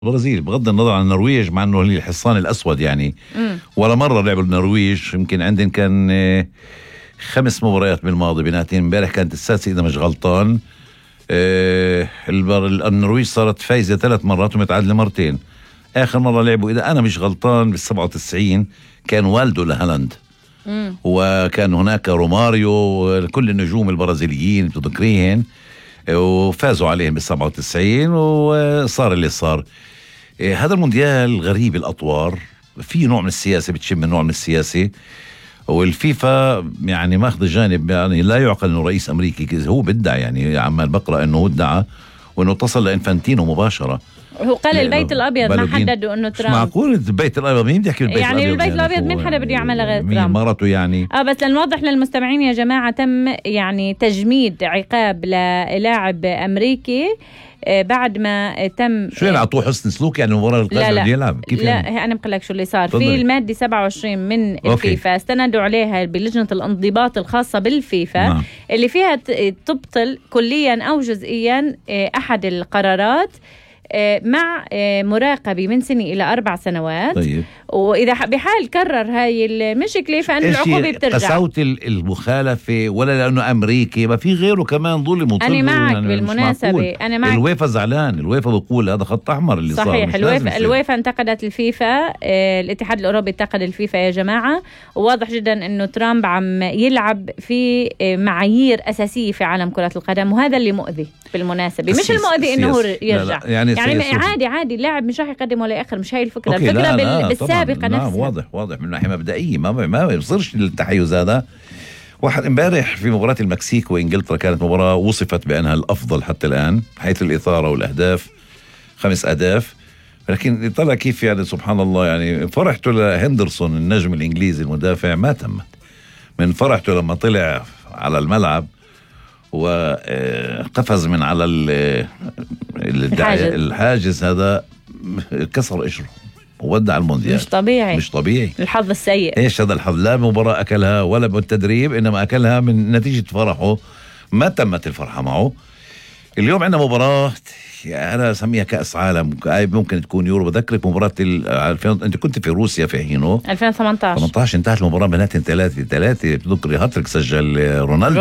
البرازيل بغض النظر عن النرويج، مع انه هي الحصان الاسود يعني. ولا مره لعبوا النرويج، يمكن عندهم كان 5 مباريات بالماضي بيناتهم. امبارح كانت السادسه اذا مش غلطان. النرويج صارت فايزه 3 مرات ومتعادله مرتين. اخر مره لعبوا اذا انا مش غلطان بال97 كان والدو لهالاند. وكان هناك روماريو، كل النجوم البرازيليين بتذكريهن، وفازوا عليهم بال97 وصار اللي صار. هذا المونديال غريب الأطوار، في نوع من السياسة، بتشم نوع من السياسة. والفيفا يعني ماخذ جانب، يعني لا يعقل انه رئيس امريكي هو بدعي، يعني عمال بقرا انه هو ادعى وانه اتصل لانفانتينو مباشرة. هو قال البيت الابيض ما حددوا انه ترامب. معقول البيت الابيض؟ مين بدي يحكي البيت يعني الابيض؟ البيت الابيض مين حدا بده يعملها غير ترامب؟ مرته يعني. بس لنوضح للمستمعين يا جماعه، تم يعني تجميد عقاب للاعب امريكي بعد ما تم. شو يعني اعطوه حسن سلوك يعني المباراه القادمه بده يلعب؟ كيف لا يعني؟ انا بقول لك شو اللي صار في الماده 27 من الفيفا. استندوا عليها بلجنه الانضباط الخاصه بالفيفا. اللي فيها تبطل كليا او جزئيا احد القرارات مع مراقبة من سنة إلى 4 سنوات. طيب. وإذا بحال كرر هاي المشكلة فإن العقوبة بترجع. قساوة المخالفة ولا لأنه أمريكي؟ ما في غيره كمان ظلم. أنا معك يعني بالمناسبة، أنا معك. الويفا زعلان، الويفا بقول هذا خط أحمر اللي صحيح. صار الويفا انتقدت الفيفا، الاتحاد الأوروبي انتقد الفيفا يا جماعة. وواضح جدا أنه ترامب عم يلعب في معايير أساسية في عالم كرة القدم، وهذا اللي مؤذي بالمناسبة. مش المؤذي أنه يرجع. لا يعني عادي اللاعب مش راح يقدم ولا يأخر، مش هاي الفكرة. الفكرة بالسابقة نفسها. واضح من ناحية مبدئية ما بيصيرش التحيز هذا. واحد امبارح في مباراة المكسيك وإنجلترا كانت مباراة وصفت بأنها الأفضل حتى الآن حيث الإثارة والأهداف، 5 أهداف. لكن طلع كيف يعني سبحان الله، يعني فرحته لهندرسون النجم الإنجليزي المدافع ما تمت من فرحته لما طلع على الملعب وقفز من على الحاجز هذا، كسر قشره وودع المونديال. مش طبيعي الحظ السيء. ايش هذا الحظ؟ لا مباراة اكلها ولا بالتدريب، انما اكلها من نتيجة فرحه. ما تمت الفرحة معه. اليوم عندنا مباراة انا اسميها كأس عالم، ممكن تكون يورو. بذكرك مباراة انت كنت في روسيا في حينه 2018 انتهت المباراة بناتين 3-3. بتذكري هاتريك سجل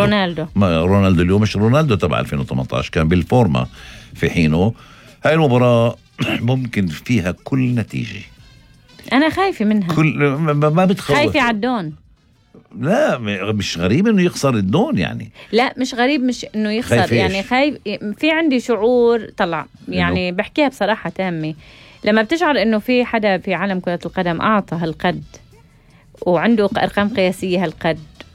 رونالدو اليوم مش رونالدو تبع 2018، كان بالفورما في حينه. هاي المباراة ممكن فيها كل نتيجة. أنا خايفة منها. ما بتخوف. خايفة على الدون. لا مش غريب إنه يخسر الدون يعني. لا مش غريب، مش إنه يخسر يعني خايف. في عندي شعور طلع يعني بحكيها بصراحة تامة. لما بتشعر إنه في حدا في عالم كرة القدم أعطى هالقد وعنده أرقام قياسية هالقد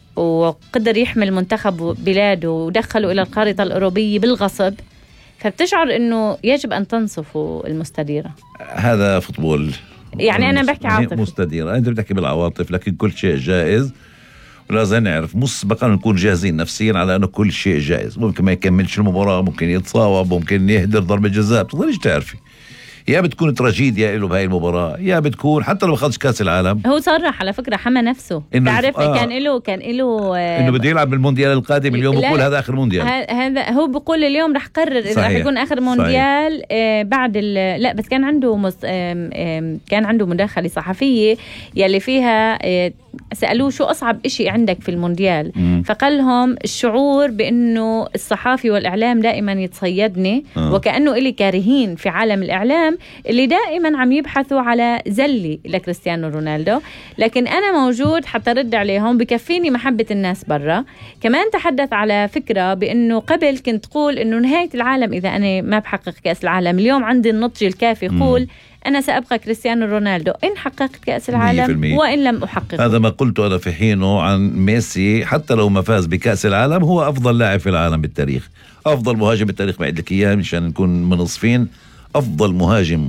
وقدر يحمل منتخب بلاده ودخله إلى الخارطة الأوروبية بالغصب، فبتشعر انه يجب ان تنصفوا المستديرة. هذا فوتبول يعني انا بحكي عاطفة مستديرة، انت بتحكي بالعواطف، لكن كل شيء جائز ولازم نعرف مسبقا نكون جاهزين نفسيا على انه كل شيء جائز. ممكن ما يكملش المباراة، ممكن يتصاوب، ممكن يهدر ضربة جزاء، بتقدريش تعرفي. يا بتكون تراجيديا له بهاي المباراة، يا بتكون حتى لو خلص كاس العالم. هو صرح على فكرة، حمى نفسه تعرف. كان له انه بده يلعب بالمونديال القادم. اليوم بقول هذا اخر مونديال. هذا هو بقول اليوم رح قرر اذا رح يكون اخر مونديال. بعد لا بس كان عنده كان عنده مداخلة صحفية يلي فيها سألوه شو أصعب إشي عندك في المونديال. فقال لهم الشعور بأنه الصحافي والإعلام دائما يتصيدني وكأنه إلي كارهين في عالم الإعلام اللي دائما عم يبحثوا على زلي لكريستيانو رونالدو، لكن أنا موجود حتى رد عليهم، بكفيني محبة الناس برا. كمان تحدث على فكرة بأنه قبل كنت تقول أنه نهاية العالم إذا أنا ما بحقق كأس العالم. اليوم عندي النضج الكافي قول أنا سأبقى كريستيانو رونالدو إن حققت كأس العالم وإن لم أحقق. هذا ما قلته أنا في حينه عن ميسي، حتى لو ما فاز بكأس العالم هو أفضل لاعب في العالم بالتاريخ، أفضل مهاجم بالتاريخ. بعد لك إياه مشان نكون منصفين، أفضل مهاجم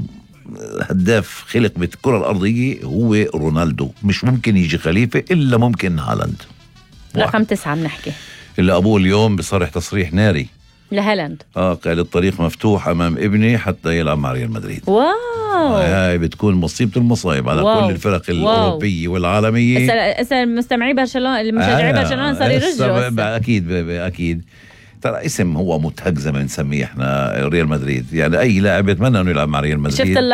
هداف خلق بالكرة الأرضية هو رونالدو. مش ممكن يجي خليفة إلا ممكن هالاند رقم 9 بنحكي. إلا أبوه اليوم بصرح تصريح ناري لهالاند، قال الطريق مفتوح أمام ابني حتى يلعب مع ريال مدريد. واو، هاي بتكون مصيبة المصايب على كل الفرق الأوروبية والعالمية. مستمعي برشلونة، المشجعي برشلونة صار يرجعوا. أكيد. ترى اسم هو متهج زي ما بنسميه احنا ريال مدريد، يعني اي لاعب يتمنى انه يلعب مع ريال مدريد.